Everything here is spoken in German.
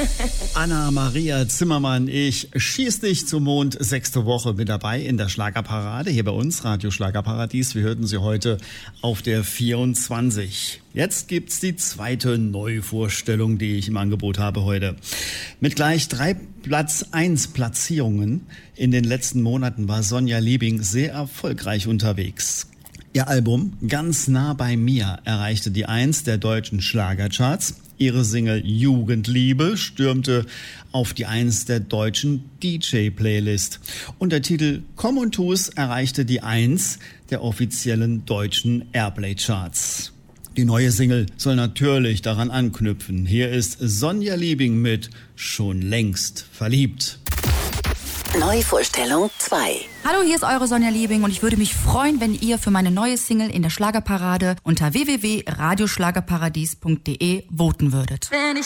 Anna-Maria Zimmermann, ich schieß dich zum Mond, 6. Woche mit dabei in der Schlagerparade, hier bei uns, Radio Schlagerparadies. Wir hörten sie heute auf der 24. Jetzt gibt's die zweite Neuvorstellung, die ich im Angebot habe heute. Mit gleich 3 Platz-1-Platzierungen in den letzten Monaten war Sonja Liebing sehr erfolgreich unterwegs. Ihr Album Ganz nah bei mir erreichte die 1 der deutschen Schlagercharts. Ihre Single Jugendliebe stürmte auf die 1 der deutschen DJ-Playlist. Und der Titel Komm und tu's erreichte die 1 der offiziellen deutschen Airplay-Charts. Die neue Single soll natürlich daran anknüpfen. Hier ist Sonja Liebing mit Schon längst verliebt. Neuvorstellung 2. Hallo, hier ist eure Sonja Liebing und ich würde mich freuen, wenn ihr für meine neue Single in der Schlagerparade unter www.radioschlagerparadies.de voten würdet. Wenn ich